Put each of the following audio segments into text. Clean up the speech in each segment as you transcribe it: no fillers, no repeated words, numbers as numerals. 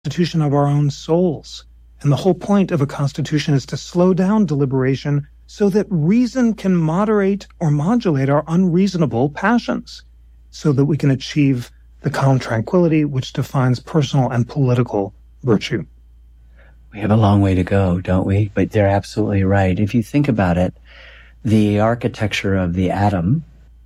constitution of our own souls. And the whole point of a constitution is to slow down deliberation so that reason can moderate or modulate our unreasonable passions, so that we can achieve the calm tranquility which defines personal and political virtue. We have a long way to go, don't we? But they're absolutely right. If you think about it, the architecture of the atom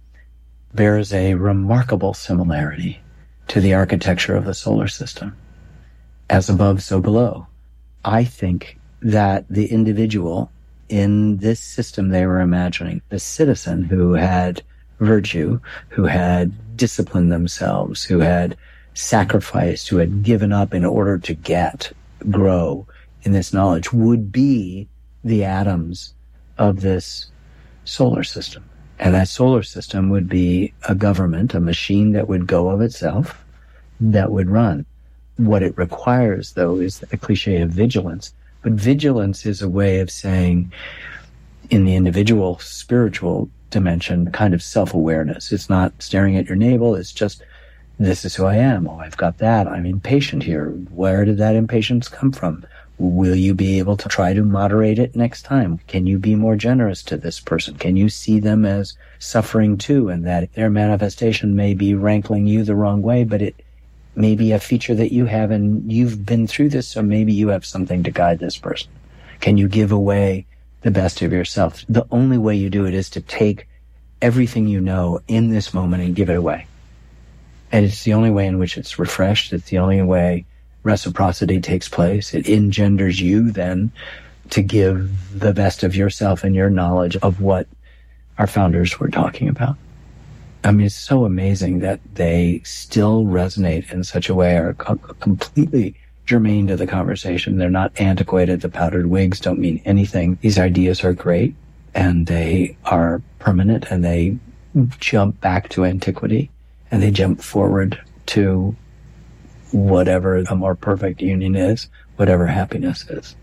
bears a remarkable similarity to the architecture of the solar system. As above, so below. I think that the individual in this system they were imagining, the citizen who had virtue, who had disciplined themselves, who had sacrificed, who had given up in order to grow in this knowledge, would be the atoms of this solar system. And that solar system would be a government, a machine that would go of itself, that would run. What it requires, though, is the cliche of vigilance. But vigilance is a way of saying, in the individual spiritual dimension, kind of self-awareness. It's not staring at your navel. It's just, this is who I am. Oh, I've got that. I'm impatient here. Where did that impatience come from? Will you be able to try to moderate it next time? Can you be more generous to this person? Can you see them as suffering too, and that their manifestation may be rankling you the wrong way, but it may be a feature that you have and you've been through this, so maybe you have something to guide this person. Can you give away the best of yourself? The only way you do it is to take everything you know in this moment and give it away. And it's the only way in which it's refreshed. It's the only way reciprocity takes place. It engenders you then to give the best of yourself and your knowledge of what our founders were talking about. I mean, it's so amazing that they still resonate in such a way, are completely germane to the conversation. They're not antiquated. The powdered wigs don't mean anything. These ideas are great, and they are permanent, and they jump back to antiquity, and they jump forward to whatever a more perfect union is, whatever happiness is.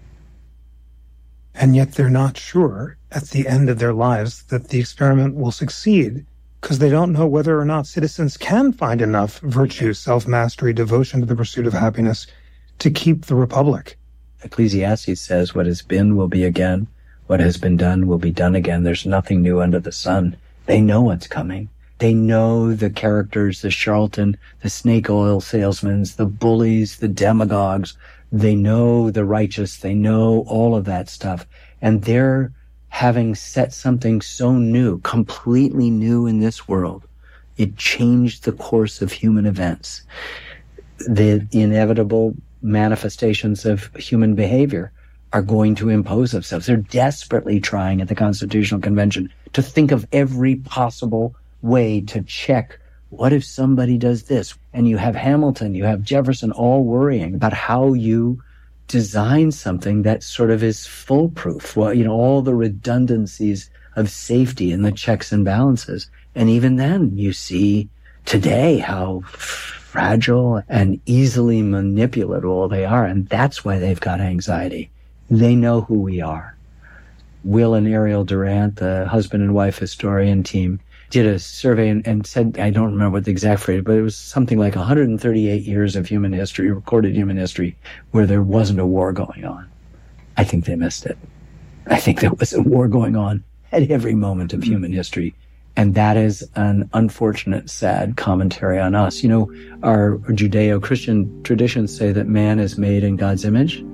And yet they're not sure at the end of their lives that the experiment will succeed, because they don't know whether or not citizens can find enough virtue, self-mastery, devotion to the pursuit of happiness to keep the republic. Ecclesiastes says, what has been will be again. What has been done will be done again. There's nothing new under the sun. They know what's coming. They know the characters, the charlatan, the snake oil salesmen, the bullies, the demagogues. They know the righteous. They know all of that stuff. And they're having set something so new, completely new in this world. It changed the course of human events. The inevitable manifestations of human behavior are going to impose themselves. They're desperately trying at the Constitutional Convention to think of every possible way to check, what if somebody does this? And you have Hamilton, you have Jefferson all worrying about how you design something that sort of is foolproof. Well, all the redundancies of safety and the checks and balances. And even then, you see today how fragile and easily manipulable they are. And that's why they've got anxiety. They know who we are. Will and Ariel Durant, the husband and wife historian team, did a survey and said, I don't remember what the exact phrase, but it was something like 138 years of human history, recorded human history, where there wasn't a war going on. I think they missed it. I think there was a war going on at every moment of human history. And that is an unfortunate, sad commentary on us. Our Judeo-Christian traditions say that man is made in God's image.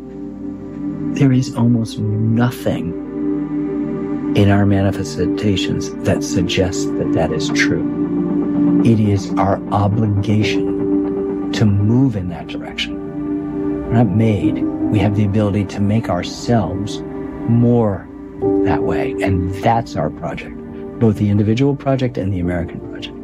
There is almost nothing in our manifestations that suggests that that is true. It is our obligation to move in that direction. We're not made. We have the ability to make ourselves more that way. And that's our project, both the individual project and the American project.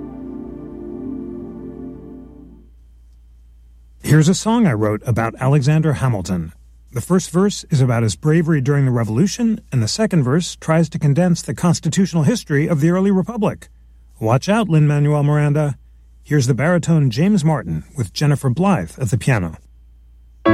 Here's a song I wrote about Alexander Hamilton. The first verse is about his bravery during the Revolution, and the second verse tries to condense the constitutional history of the early republic. Watch out, Lin-Manuel Miranda. Here's the baritone James Martin with Jennifer Blythe at the piano.